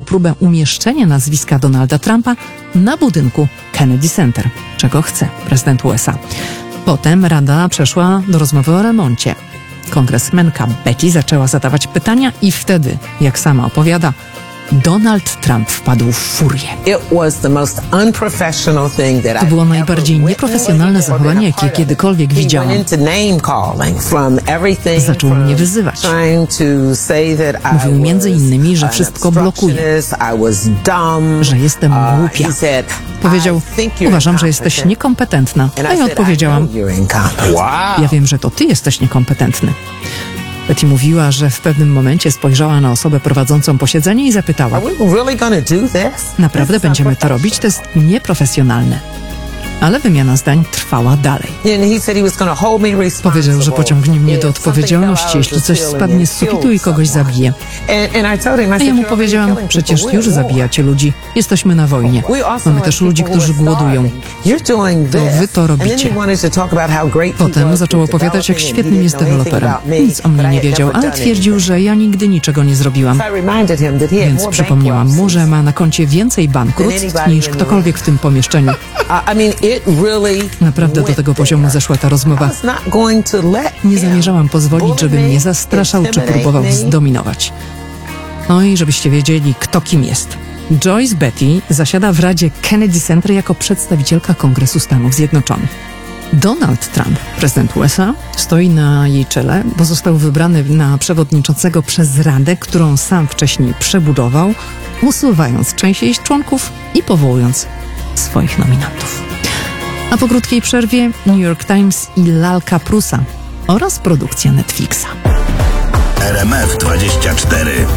próbę umieszczenia nazwiska Donalda Trumpa na budynku Kennedy Center, czego chce prezydent USA. Potem Rada przeszła do rozmowy o remoncie. Kongresmenka Betty zaczęła zadawać pytania i wtedy, jak sama opowiada, Donald Trump wpadł w furię. To było najbardziej nieprofesjonalne zachowanie, jakie kiedykolwiek widziałam. Zaczął mnie wyzywać. Mówił między innymi, że wszystko blokuje, że jestem głupia. Powiedział, uważam, że jesteś niekompetentna. A ja odpowiedziałam, ja wiem, że to ty jesteś niekompetentny. Betty mówiła, że w pewnym momencie spojrzała na osobę prowadzącą posiedzenie i zapytała, naprawdę będziemy to robić? To jest nieprofesjonalne. Ale wymiana zdań trwała dalej. Powiedział, że pociągnie mnie do odpowiedzialności, jeśli coś spadnie z sufitu i kogoś zabije. A ja mu powiedziałam, przecież już zabijacie ludzi. Jesteśmy na wojnie. Mamy też ludzi, którzy głodują. To wy to robicie. Potem zaczął opowiadać, jak świetnym jest deweloperem. Nic o mnie nie wiedział, ale twierdził, że ja nigdy niczego nie zrobiłam. Więc przypomniałam mu, że ma na koncie więcej bankructw niż ktokolwiek w tym pomieszczeniu. Naprawdę do tego poziomu zeszła ta rozmowa. Nie zamierzałam pozwolić, żeby mnie zastraszał czy próbował zdominować. No i żebyście wiedzieli, kto kim jest. Joyce Betty zasiada w Radzie Kennedy Center jako przedstawicielka Kongresu Stanów Zjednoczonych. Donald Trump, prezydent USA, stoi na jej czele, bo został wybrany na przewodniczącego przez Radę, którą sam wcześniej przebudował, usuwając część jej członków i powołując swoich nominatów. A po krótkiej przerwie New York Times i lalka Prusa oraz produkcja Netflixa. RMF 24.